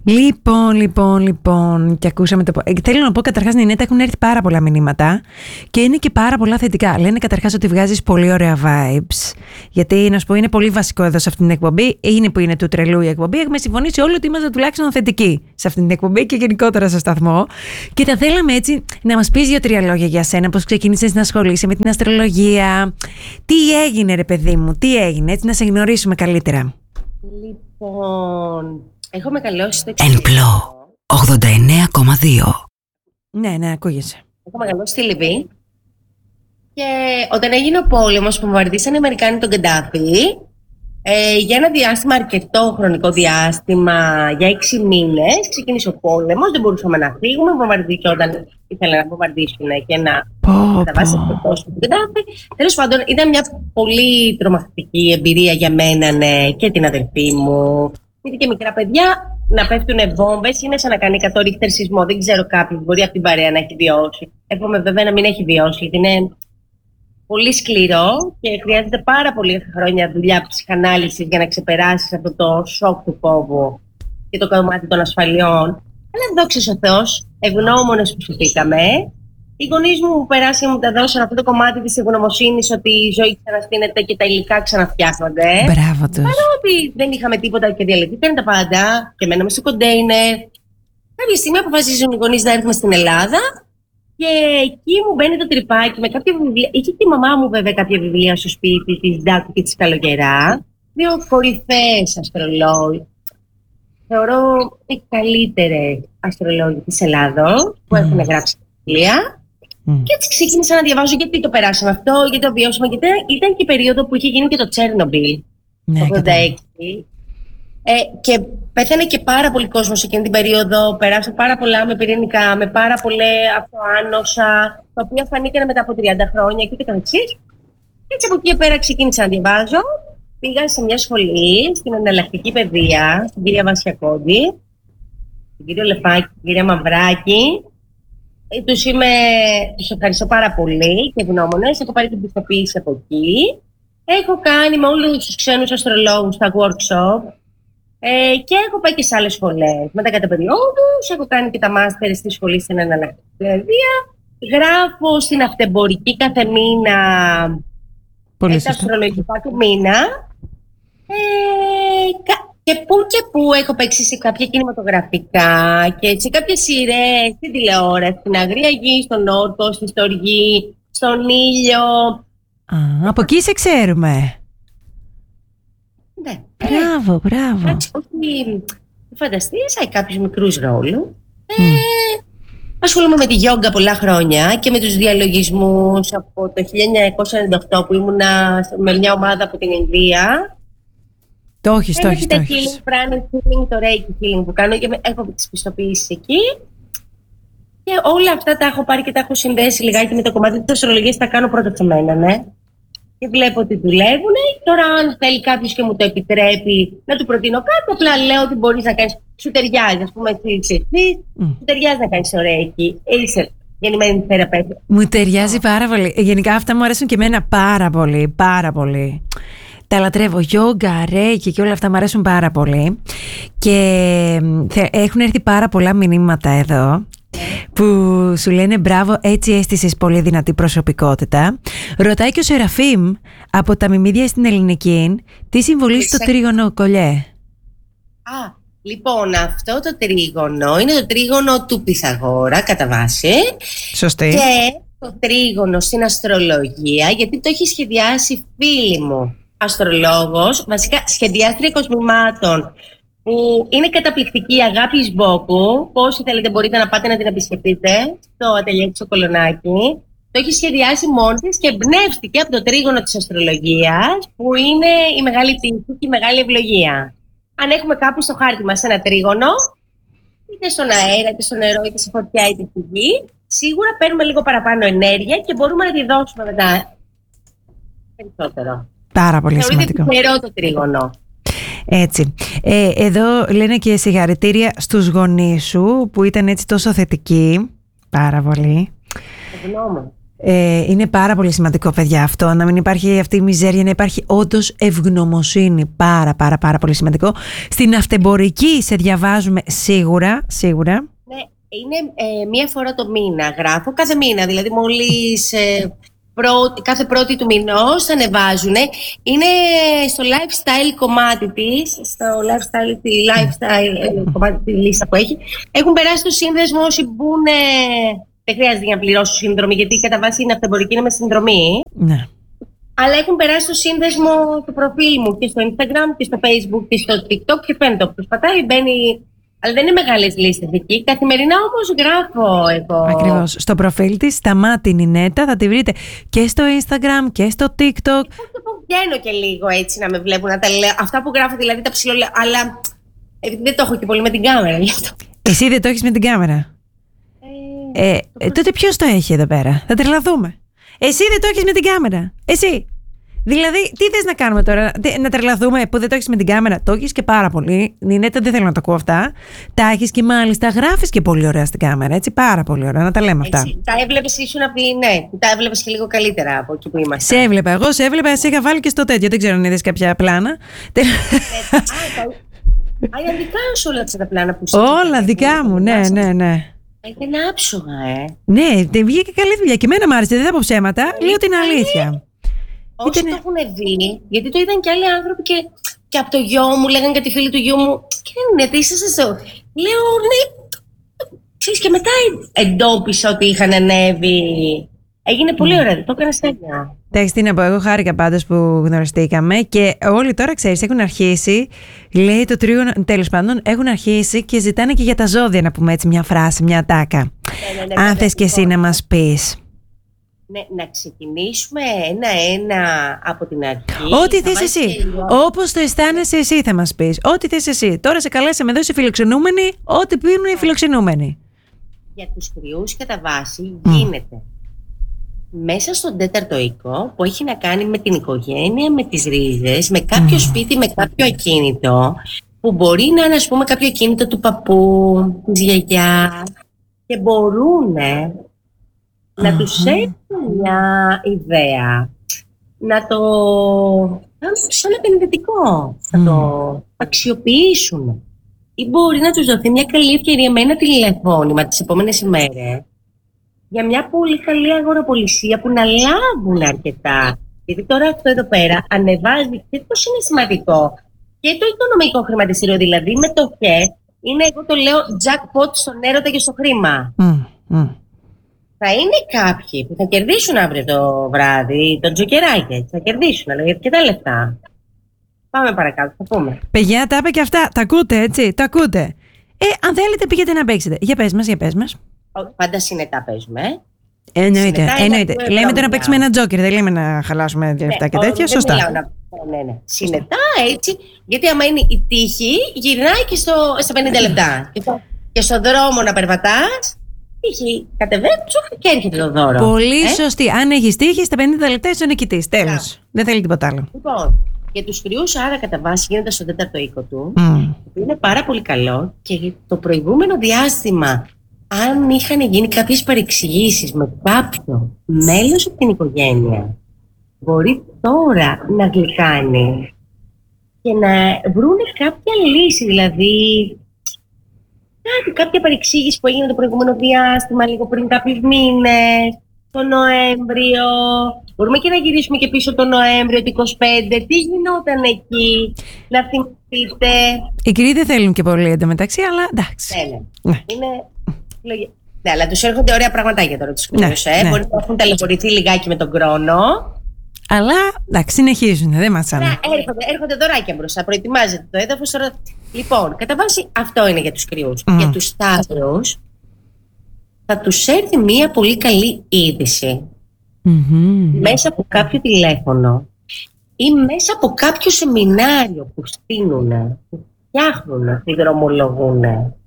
Λοιπόν, και ακούσαμε το. Θέλω να πω καταρχάς, Νινέτα, έχουν έρθει πάρα πολλά μηνύματα και είναι και πάρα πολλά θετικά. Λένε καταρχάς ότι βγάζεις πολύ ωραία vibes. Γιατί να σου πω, είναι πολύ βασικό εδώ σε αυτήν την εκπομπή. Είναι που είναι του τρελού η εκπομπή. Έχουμε συμφωνήσει όλοι ότι είμαστε τουλάχιστον θετικοί σε αυτήν την εκπομπή και γενικότερα στο σταθμό. Και θα θέλαμε έτσι να μας πεις 2-3 λόγια για σένα, πώς ξεκίνησες να ασχολείσαι με την αστρολογία. Τι έγινε, ρε παιδί μου, τι έγινε, έτσι να σε γνωρίσουμε καλύτερα. Λοιπόν. Έχω μεγαλώσει στο Ενπλό 89,2. Ναι, ακούγεσαι. Έχω μεγαλώσει στη Λιβύη. Και όταν έγινε ο πόλεμος που βομβαρδίσανε οι Αμερικάνοι τον Κεντάφη, για ένα διάστημα, αρκετό χρονικό διάστημα, για 6 μήνες, ξεκίνησε ο πόλεμος. Δεν μπορούσαμε να φύγουμε. Βομβαρδίζονταν, ήθελαν να βομβαρδίσουν και να καταβάσει αυτό τον Κεντάφη. Τέλος πάντων, ήταν μια πολύ τρομακτική εμπειρία για μένα, ναι, και την αδελφή μου. Γιατί και μικρά παιδιά να πέφτουν βόμβες είναι σαν να κάνει 100 ρίχτερ σεισμό. Δεν ξέρω κάποιον μπορεί από την παρέα να έχει βιώσει. Εύχομαι βέβαια να μην έχει βιώσει, γιατί είναι πολύ σκληρό και χρειάζεται πάρα πολύ χρόνια δουλειά ψυχανάλυσης για να ξεπεράσεις αυτό το σοκ του φόβου και το κομμάτι των ασφαλιών. Αλλά δόξα ο Θεός, ευγνώμονες που σωθήκαμε. Οι γονείς μου περάσαν, μου τα δώσαν αυτό το κομμάτι της ευγνωμοσύνης ότι η ζωή ξαναστείνεται και τα υλικά ξαναφτιάχνονται. Μπράβο τους. Παρότι δεν είχαμε τίποτα και διαλυθήκαν τα πάντα και μέναμε στο κοντέινερ. Κάποια στιγμή αποφασίζουν οι γονείς να έρθουμε στην Ελλάδα και εκεί μου μπαίνει το τρυπάκι με κάποια βιβλία. Είχε και η μαμά μου βέβαια κάποια βιβλία στο σπίτι, της Ντάκου και της Καλογερά. 2 κορυφαίες αστρολόγοι. Θεωρώ οι καλύτερες αστρολόγοι της Ελλάδος που έχουν γράψει βιβλία. Και έτσι ξεκίνησα να διαβάζω γιατί το περάσαμε αυτό, γιατί το βιώσαμε. Γιατί ήταν και η περίοδο που είχε γίνει και το Τσέρνομπιλ, το 86. Και πέθανε και πάρα πολύ κόσμος εκείνη την περίοδο. Περάσαν πάρα πολλά με πυρηνικά, με πάρα πολλά αυτοάνοσα, τα οποία φανήκαν μετά από 30 χρόνια και ούτε καθεξής. Και έτσι από εκεί πέρα ξεκίνησα να διαβάζω. Πήγα σε μια σχολή στην εναλλακτική παιδεία, στην κυρία Βασιακόντη, την κύριο Λεφάκη, την κυρία Μαυράκη. Τους ευχαριστώ πάρα πολύ και ευγνώμονες. Έχω πάρει την πιστοποίηση από εκεί. Έχω κάνει με όλους τους ξένους αστρολόγους τα workshop και έχω πάει και σε άλλες σχολές. Μετά κατά περιόδους έχω κάνει και τα μάστερ στη σχολή στην εναλλακτική παιδεία. Γράφω στην αυτεμπορική κάθε μήνα τα αστρολογικά του μήνα. Και που έχω παίξει σε κάποια κινηματογραφικά και σε κάποιες σειρές, στην τηλεόραση, στην Αγρία Γη, στον Όρκο, στη Στοργή, στον Ήλιο. Από εκεί σε ξέρουμε. Ναι. Μπράβο. Όχι, φανταστείς, κάποιους μικρούς ρόλους. Ασχολούμαι με τη γιόγκα πολλά χρόνια και με τους διαλογισμούς από το 1998 που ήμουνα με μια ομάδα από την Ινδία. Το έχεις. Το healing, pranic healing, το reiki healing που κάνω και έχω τις πιστοποιήσεις εκεί. Και όλα αυτά τα έχω πάρει και τα έχω συνδέσει λιγάκι με το κομμάτι της αστρολογίας, τα κάνω πρώτα σε μένα, ναι. Και βλέπω ότι δουλεύουν. Τώρα, αν θέλει κάποιος και μου το επιτρέπει να του προτείνω κάτι, απλά λέω ότι μπορείς να κάνεις. Σου ταιριάζει, ας πούμε, εσύ. Σου ταιριάζει να κάνεις το reiki. Είσαι γεννημένη θεραπεύτη. Μου ταιριάζει πάρα πολύ. Γενικά αυτά μου αρέσουν και εμένα πάρα πολύ. Τα λατρεύω, γιόγκα, ρέικι και όλα αυτά μου αρέσουν πάρα πολύ. Και έχουν έρθει πάρα πολλά μηνύματα εδώ που σου λένε μπράβο, έτσι έστησες πολύ δυνατή προσωπικότητα. Ρωτάει και ο Σεραφείμ από τα Μιμίδια στην Ελληνική, τι συμβολή στο τρίγωνο κολλιέ. Λοιπόν, αυτό το τρίγωνο είναι το τρίγωνο του Πυθαγόρα κατά βάση. Σωστή. Και το τρίγωνο στην αστρολογία, γιατί το έχει σχεδιάσει φίλη μου αστρολόγος, βασικά σχεδιάστρια κοσμημάτων, που είναι καταπληκτική, Αγάπη Σμπόκου. Όσοι θέλετε μπορείτε να πάτε να την επισκεφτείτε στο ατελιέ της στο Κολονάκι. Το έχει σχεδιάσει μόνη της και εμπνεύστηκε από το τρίγωνο της αστρολογίας, που είναι η μεγάλη τύχη και η μεγάλη ευλογία. Αν έχουμε κάπου στο χάρτη μας ένα τρίγωνο, είτε στον αέρα, είτε στο νερό, είτε στη φωτιά, είτε στη γη, σίγουρα παίρνουμε λίγο παραπάνω ενέργεια και μπορούμε να τη δώσουμε μετά περισσότερο. Πάρα πολύ σημαντικό. Θεωρείται τυχερό το τρίγωνο. Έτσι. Εδώ λένε και συγχαρητήρια στους γονείς σου που ήταν έτσι τόσο θετικοί. Πάρα πολύ. Ευγνώμων. Είναι πάρα πολύ σημαντικό, παιδιά, αυτό. Να μην υπάρχει αυτή η μιζέρια, να υπάρχει όντως ευγνωμοσύνη. Πάρα πολύ σημαντικό. Στην αυτεμπορική σε διαβάζουμε σίγουρα. Ναι, είναι μία φορά το μήνα. Γράφω κάθε μήνα, δηλαδή μόλις κάθε πρώτη του μηνός θα ανεβάζουν. Είναι στο lifestyle κομμάτι της, στο lifestyle κομμάτι της λίστα που έχει. Έχουν περάσει το σύνδεσμο όσοι μπουν. Δεν χρειάζεται για να πληρώσουν συνδρομή, γιατί κατά βάση είναι αυτεμπορική, είναι με συνδρομή. Ναι. Αλλά έχουν περάσει το σύνδεσμο του προφίλ μου και στο Instagram και στο Facebook και στο TikTok και φαίνεται όποιος πατάει, μπαίνει. Αλλά δεν είναι μεγάλες λίστες εκεί. Καθημερινά όμως γράφω εγώ. Ακριβώς. Στο προφίλ της, Σταμάτη Νινέτα, θα τη βρείτε και στο Instagram και στο TikTok. Βγαίνω και λίγο έτσι να με βλέπουν να τα λέω. Αυτά που γράφω δηλαδή τα ψηλολέω. Αλλά δεν το έχω και πολύ με την κάμερα γι' αυτό. Εσύ δεν το έχεις με την κάμερα. Τότε ποιος το έχει εδώ πέρα? Θα τρελαθούμε. Εσύ δεν το έχεις με την κάμερα. Εσύ. Δηλαδή, τι θες να κάνουμε τώρα? Να τρελαθούμε που δεν το έχεις με την κάμερα? Το έχεις και πάρα πολύ. Νινέτα, δεν θέλω να το ακούω αυτά. Τα έχεις και μάλιστα γράφεις και πολύ ωραία στην κάμερα. Έτσι, πάρα πολύ ωραία. Να τα λέμε αυτά. Έτσι, τα έβλεπες, ήσουν απλή, ναι. Τα έβλεπες και λίγο καλύτερα από εκεί που είμαστε. Σε έβλεπα. Εγώ σε έβλεπα. Σε είχα βάλει και στο τέτοιο. Δεν ξέρω αν είδες κάποια πλάνα. Είναι δικά σου όλα αυτά τα πλάνα που σου. Όλα δικά μου, ναι. Είναι άψογα, Ναι, βγήκε καλή δουλειά. Και εμένα μ' άρεσε, δεν θα πω ψέματα. Λέω την αλήθεια. Όσοι το έχουν δει, γιατί το είδαν και άλλοι άνθρωποι και από το γιο μου, λέγανε κάτι φίλοι του γιού μου. Κύριε Νινέτα, είσαστε στο. Λέω, ναι. Ξέρεις, και μετά εντόπισα ότι είχαν ανέβει. Έγινε πολύ ωραία, το έκανα στέλνια. Εντάξει, τι να πω, εγώ χάρηκα πάντως που γνωριστήκαμε και όλοι τώρα, ξέρεις, έχουν αρχίσει, λέει το τρίο, τέλος πάντων, έχουν αρχίσει και ζητάνε και για τα ζώδια, να πούμε έτσι μια φράση, μια ατάκα. Ναι, αν θες και εσύ να μας πεις. Ναι, να ξεκινήσουμε ένα-ένα από την αρχή. Ό,τι θες εσύ. Όπως το αισθάνεσαι εσύ θα μας πεις. Ό,τι θες εσύ. Τώρα σε καλέσαμε εδώ οι φιλοξενούμενοι, ό,τι πίνουν οι φιλοξενούμενοι. Για τους κρυούς κατά βάση γίνεται μέσα στον τέταρτο οίκο που έχει να κάνει με την οικογένεια, με τις ρίζες, με κάποιο σπίτι, με κάποιο ακίνητο που μπορεί να είναι, ας πούμε, κάποιο ακίνητο του παππού, της γιαγιάς και μπορούν να τους έχουν μια ιδέα, να το κάνουν σαν επενδυτικό, να το αξιοποιήσουν. Ή μπορεί να τους δοθεί μια καλή ευκαιρία με ένα τηλεφώνημα τις επόμενες ημέρες για μια πολύ καλή αγοραπολισία που να λάβουν αρκετά. Γιατί τώρα αυτό εδώ πέρα ανεβάζει και το συναισθηματικό και το οικονομικό χρηματιστήριο, δηλαδή μετοχές. Είναι, εγώ το λέω, jackpot στον έρωτα και στο χρήμα. Θα είναι κάποιοι που θα κερδίσουν αύριο το βράδυ, το τζοκεράκι, θα κερδίσουν, αλλά γιατί και τα λεφτά. Πάμε παρακάτω, θα πούμε. Παιδιά, τα είπε και αυτά. Τα ακούτε, έτσι, τα ακούτε. Αν θέλετε, πήγαινε να παίξετε. Για πες μας. Πάντα συνετά παίζουμε. Εννοείται. Λέμε τώρα να παίξουμε ένα τζόκερ, δεν λέμε να χαλάσουμε λεφτά και τέτοια. Σωστά. Ναι. Συνετά, έτσι. Γιατί άμα είναι η τύχη, γυρνάει και στα 50 λεπτά. Και στον δρόμο να περπατάς, τύχη κατεβαίνει και έρχεται το δώρο. Πολύ σωστή. Αν έχεις τύχη, στα 50 λεπτά είσαι ο νικητής. Τέλος. Δεν θέλει τίποτα άλλο. Λοιπόν, για τους κρυούς, άρα κατά βάση γίνεται στον τέταρτο οίκο του. Είναι πάρα πολύ καλό και το προηγούμενο διάστημα, αν είχαν γίνει κάποιες παρεξηγήσεις με κάποιο μέλος από την οικογένεια, μπορεί τώρα να γλυκάνει και να βρούνε κάποια λύση, δηλαδή κάποια παρεξήγηση που έγινε το προηγούμενο διάστημα, λίγο πριν κάποιους μήνες, το Νοέμβριο. Μπορούμε και να γυρίσουμε και πίσω το Νοέμβριο, το 25. Τι γινόταν εκεί, να θυμηθείτε. Οι κρύοι δεν θέλουν και πολύ εντωμεταξύ, αλλά εντάξει. Ναι. Ναι, αλλά τους έρχονται ωραία πραγματάκια τώρα τους κρύους. Ναι. Μπορεί να έχουν ταλαιπωρηθεί λιγάκι με τον χρόνο. Αλλά εντάξει, συνεχίζουν, δεν ματσάνε. Έρχονται δωράκια μπροστά, προετοιμάζεται το έδαφος τώρα. Λοιπόν, κατά βάση αυτό είναι για τους κρυούς. Για τους Σταύρους θα τους έρθει μια πολύ καλή είδηση μέσα από κάποιο τηλέφωνο ή μέσα από κάποιο σεμινάριο που στείλουν, που φτιάχνουν, που δρομολογούν,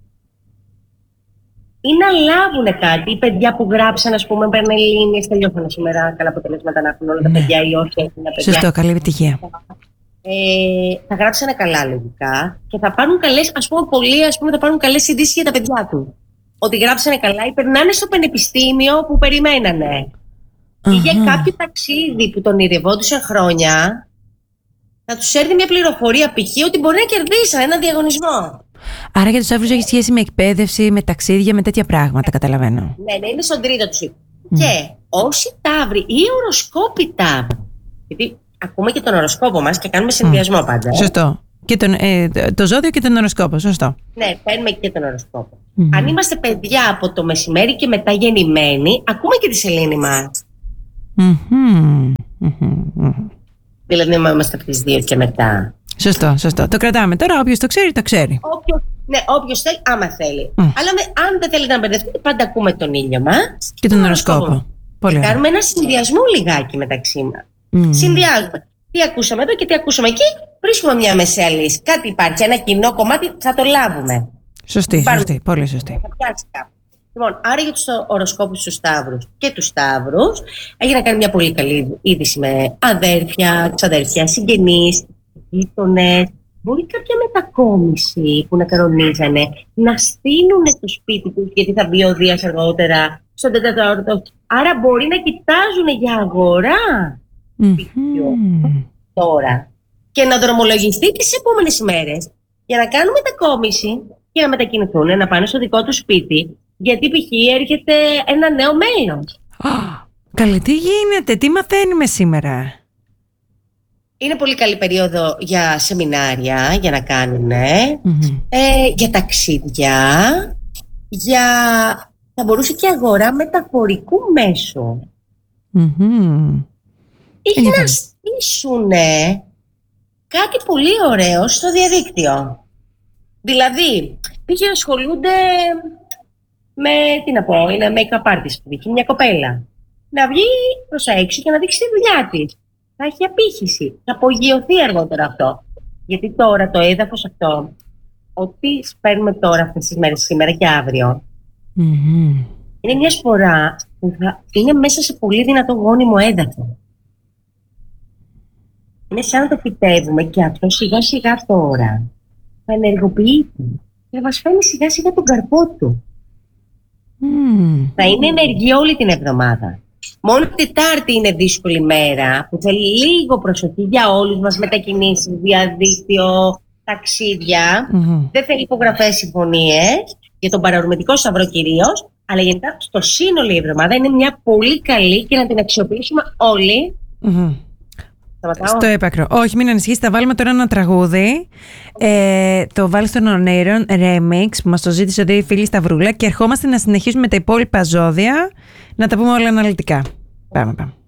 ή να λάβουν κάτι. Οι παιδιά που γράψαν, ας πούμε, Πανελλήνιες, τελειώσαν σήμερα, καλά αποτελέσματα να έχουν όλα τα παιδιά ή όχι έχουν τα παιδιά. Σωστό, καλή επιτυχία. Θα γράψουν καλά λογικά και θα πάρουν καλές, ας πούμε, πολλοί θα πάρουν καλές ειδήσεις για τα παιδιά του. Ότι γράψανε καλά ή περνάνε στο πανεπιστήμιο που περιμένανε. ή για κάποιο ταξίδι που τον ονειρευόντουσαν χρόνια, θα τους έρθει μια πληροφορία π.χ. ότι μπορεί να κερδίσαν ένα διαγωνισμό. Άρα για τους Σταύρους έχει σχέση με εκπαίδευση, με ταξίδια, με τέτοια πράγματα, καταλαβαίνω. Ναι, είναι στον τρίτο του. Και όσοι Ταύροι ή οροσκόποι Ταύροι, γιατί ακούμε και τον οροσκόπο μας και κάνουμε συνδυασμό πάντα. Σωστό. Και το ζώδιο και τον οροσκόπο, σωστό. Ναι, παίρνουμε και τον οροσκόπο. Αν είμαστε παιδιά από το μεσημέρι και μετά γεννημένοι, ακούμε και τη σελήνη μας. Δηλαδή, άμα είμαστε από τις 2 και μετά. Σωστό. Το κρατάμε τώρα. Όποιος το ξέρει, το ξέρει. Όποιος θέλει, άμα θέλει. Αλλά αν δεν θέλετε να μπερδευτείτε, πάντα ακούμε τον ήλιο μας και τον οροσκόπο. Πολύ ωραία. Κάνουμε ένα συνδυασμό λιγάκι μεταξύ μας. Συνδυάζουμε. Τι ακούσαμε εδώ και τι ακούσαμε εκεί. Βρίσκουμε μια μεσαία λύση. Κάτι υπάρχει, ένα κοινό κομμάτι, θα το λάβουμε. Σωστή. Πολύ σωστή. Θα πιάσει κάπου. Λοιπόν, άρα για τους οροσκόπους του Σταύρους και τους Σταύρους, έχει να κάνει μια πολύ καλή είδηση με αδέρφια, ξαδέρφια, συγγενείς, γείτονες. Μπορεί κάποια μετακόμιση που να κανονίζανε να στείλουν το σπίτι τους, γιατί θα μπει ο Δίας αργότερα στον 4ο. Άρα μπορεί να κοιτάζουν για αγορά τώρα και να δρομολογηθεί τις επόμενες ημέρες για να κάνουν μετακόμιση και να μετακινηθούν, να πάνε στο δικό του σπίτι, γιατί π.χ. έρχεται ένα νέο μέλος. Καλή, τι γίνεται, τι μαθαίνουμε σήμερα? Είναι πολύ καλή περίοδο για σεμινάρια, για να κάνουν, για ταξίδια, θα μπορούσε και αγορά μεταφορικού μέσου. Ή να στήσουν κάτι πολύ ωραίο στο διαδίκτυο. Δηλαδή, πήγε ασχολούνται με, είναι make-up artist που δείχνει μια κοπέλα. Να βγει προς τα έξω και να δείξει τη δουλειά της. Θα έχει απήχηση, θα απογειωθεί αργότερα αυτό. Γιατί τώρα το έδαφος αυτό, ό,τι παίρνουμε τώρα αυτές τις μέρες, σήμερα και αύριο, είναι μια σπορά που θα είναι μέσα σε πολύ δυνατό γόνιμο έδαφο. Είναι σαν να το φυτεύουμε και αυτό σιγά σιγά τώρα θα ενεργοποιείται και θα μας φέρνει σιγά σιγά τον καρπό του. Θα είναι ενεργή όλη την εβδομάδα. Μόνο την Τετάρτη είναι δύσκολη μέρα που θέλει λίγο προσοχή για όλους μας, μετακινήσεις, διαδίκτυο, ταξίδια. Δεν θέλει υπογραφές, συμφωνίες για τον παρορμητικό σταυρό κυρίως, αλλά γενικά στο σύνολο η εβδομάδα είναι μια πολύ καλή και να την αξιοποιήσουμε όλοι. Στο έπακρο. Όχι, μην ανησυχείς, θα βάλουμε τώρα ένα τραγούδι. Το βάλει στον Ονείρων Remix που μας το ζήτησε η φίλη Σταυρούλα και ερχόμαστε να συνεχίσουμε με τα υπόλοιπα ζώδια, να τα πούμε όλα αναλυτικά. Πάμε.